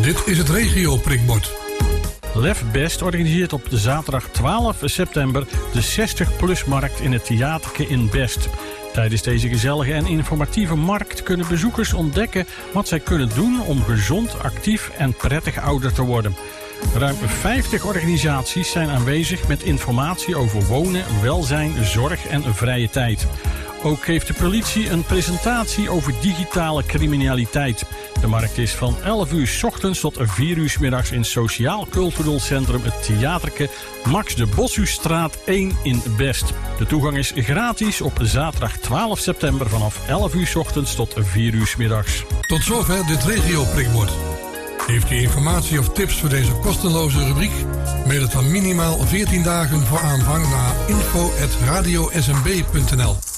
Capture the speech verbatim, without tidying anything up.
Dit is het regio-prikbord. Lef Best organiseert op de zaterdag twaalf september de zestig-plus-markt in het Theaterke in Best. Tijdens deze gezellige en informatieve markt kunnen bezoekers ontdekken wat zij kunnen doen om gezond, actief en prettig ouder te worden. Ruim vijftig organisaties zijn aanwezig met informatie over wonen, welzijn, zorg en vrije tijd. Ook geeft de politie een presentatie over digitale criminaliteit. De markt is van elf uur 's ochtends tot vier uur 's middags in Sociaal Cultureel Centrum het Theaterke, Max de Boshuisstraat één in Best. De toegang is gratis op zaterdag twaalf september vanaf elf uur 's ochtends tot vier uur 's middags. Tot zover dit regio-prikbord. Heeft u informatie of tips voor deze kostenloze rubriek? Mail het dan minimaal veertien dagen voor aanvang naar info at radio s m b punt n l.